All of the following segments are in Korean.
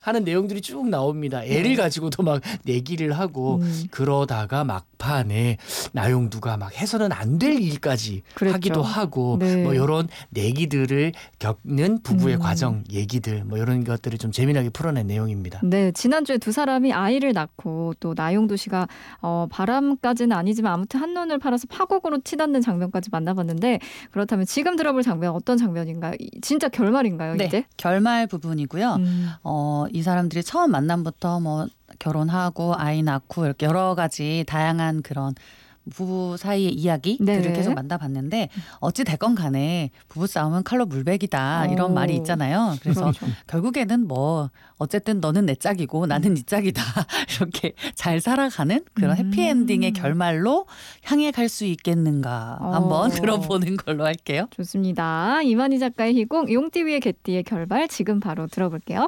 하는 내용들이 쭉 나옵니다. 애를 가지고도 막 내기를 하고 그러다가 막판에 나용두가 막 해서는 안 될 일까지 그랬죠. 하기도 하고 네. 뭐 이런 내기들을 겪는 부부의 과정 얘기들 뭐 이런 것들을 좀 재미나게 풀어낸 내용입니다. 네, 지난주에 두 사람이 아이를 낳고 또 나용두 씨가 바람까지는 아니지만 아무튼 한눈을 팔아서 파국으로 치닫는 장면까지 만나봤는데 그렇다면 지금 들어볼 장면 어떤 장면인가요? 진짜 결말인가요? 네, 이제? 결말 부분이고요. 이 사람들이 처음 만남부터 뭐 결혼하고 아이 낳고 이렇게 여러 가지 다양한 그런 부부 사이의 이야기들을 네. 계속 만나봤는데 어찌 됐건 간에 부부싸움은 칼로 물베기다 이런 말이 있잖아요. 그래서 그렇죠. 결국에는 뭐 어쨌든 너는 내 짝이고 나는 네 짝이다 이렇게 잘 살아가는 그런 해피엔딩의 결말로 향해 갈 수 있겠는가 한번 들어보는 걸로 할게요. 좋습니다. 이만희 작가의 희곡 용띠 위의 개띠의 결말 지금 바로 들어볼게요.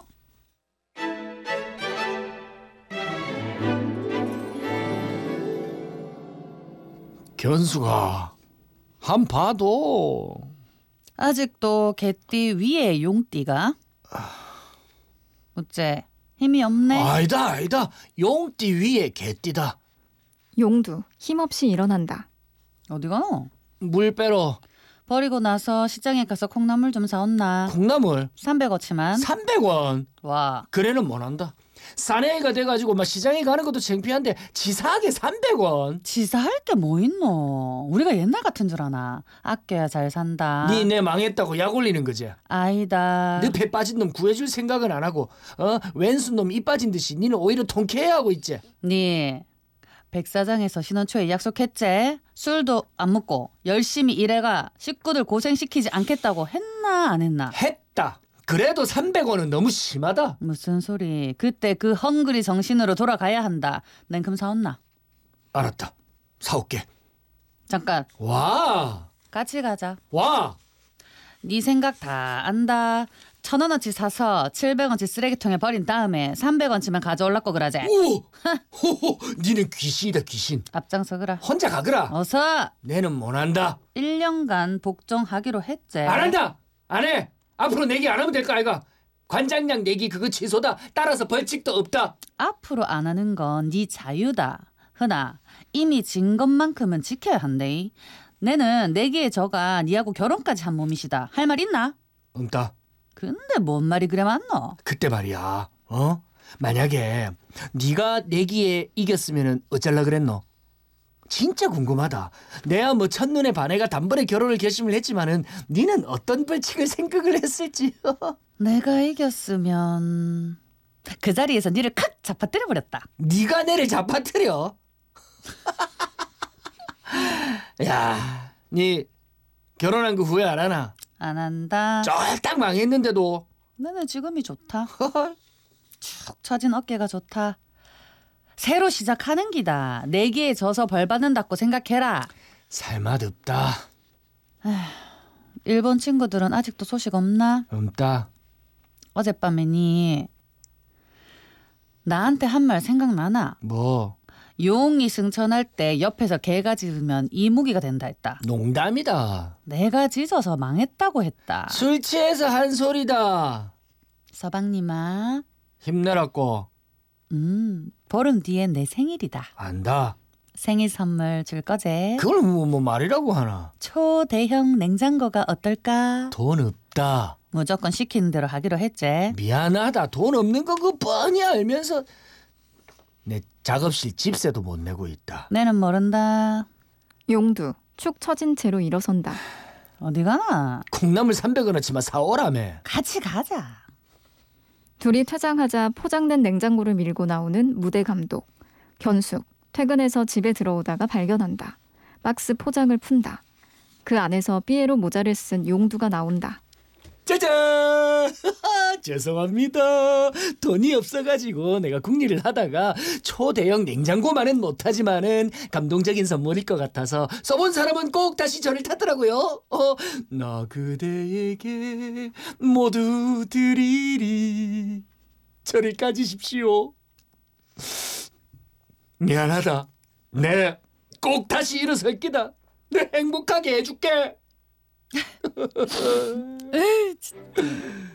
견수가 한 봐도 아직도 개띠 위에 용띠가 어째 힘이 없네. 아니다 용띠 위에 개띠다. 용두 힘없이 일어난다. 어디 가노? 물 빼러. 버리고 나서 시장에 가서 콩나물 좀 사온나. 콩나물 300어치만. 300원. 와. 그래는 못한다. 사내가 돼가지고 막 시장에 가는 것도 창피한데 지사하게 300원. 지사할 게 뭐 있노? 우리가 옛날 같은 줄 아나. 아껴야 잘 산다. 니내 망했다고 약 올리는 거지. 아니다. 늪에 빠진 놈 구해줄 생각은 안 하고 왼수 놈 이 빠진 듯이 니는 오히려 통쾌해하고 있지. 니 백사장에서 신혼 초에 약속했지? 술도 안 먹고 열심히 일해가 식구들 고생시키지 않겠다고 했나 안 했나? 했다. 그래도 300원은 너무 심하다. 무슨 소리. 그때 그 헝그리 정신으로 돌아가야 한다. 냉큼 사온나? 알았다. 사올게. 잠깐 와. 같이 가자. 와. 네 생각 다 안다. 1,000원어치 사서 700원치 쓰레기통에 버린 다음에 300원치만 가져올라고 그러지. 오. 호호. 니는 귀신이다 귀신. 앞장서 그라. 혼자 가거라. 어서. 내는 못한다. 1년간 복종하기로 했지. 안 한다. 안 해. 앞으로 내기 안 하면 될 거 아이가. 관장량 내기 그거 취소다. 따라서 벌칙도 없다. 앞으로 안 하는 건 네 자유다. 흔아 이미 진 것만큼은 지켜야 한대. 내는 내기에 져가 니하고 결혼까지 한 몸이시다. 할 말 있나? 없다. 근데 뭔 말이 그래 많노? 그때 말이야. 만약에 네가 내기에 이겼으면 어쩔라 그랬노? 진짜 궁금하다. 내야 뭐 첫눈에 반해가 단번에 결혼을 결심을 했지만은 니는 어떤 벌칙을 생각을 했을지. 내가 이겼으면 그 자리에서 니를 칵 잡아 때려버렸다. 네가 내를 잡아뜨려. 야, 니 결혼한 그 후회 안 하나? 안 한다. 쫄딱 망했는데도. 나는 지금이 좋다. 축 처진 어깨가 좋다. 새로 시작하는 기다. 내기에 져서 벌 받는다고 생각해라. 살맛 없다. 일본 친구들은 아직도 소식 없나? 없다. 어젯밤에 니 나한테 한 말 생각나나? 뭐? 용이 승천할 때 옆에서 개가 짖으면 이무기가 된다 했다. 농담이다. 내가 짖어서 망했다고 했다. 술 취해서 한 소리다. 서방님아. 힘내라고. 보름 뒤엔 내 생일이다. 안다. 생일 선물 줄 거제? 그걸 뭐 말이라고 하나. 초대형 냉장고가 어떨까? 돈 없다. 무조건 시키는 대로 하기로 했제. 미안하다. 돈 없는 거 그거 뻔히 알면서 내 작업실 집세도 못 내고 있다. 내는 모른다. 용두 축 처진 채로 일어선다. 어디 가나? 콩나물 300원어치만 사오라며. 같이 가자. 둘이 퇴장하자 포장된 냉장고를 밀고 나오는 무대 감독. 견숙 퇴근해서 집에 들어오다가 발견한다. 박스 포장을 푼다. 그 안에서 삐에로 모자를 쓴 용두가 나온다. 짜잔! 죄송합니다. 돈이 없어가지고 내가 국리를 하다가 초대형 냉장고만은 못하지만은 감동적인 선물일 것 같아서 써본 사람은 꼭 다시 저를 타더라고요. 나 그대에게 모두 드리리. 저를 까주십시오. 미안하다. 네, 꼭 다시 일어설 기다. 내 행복하게 해줄게.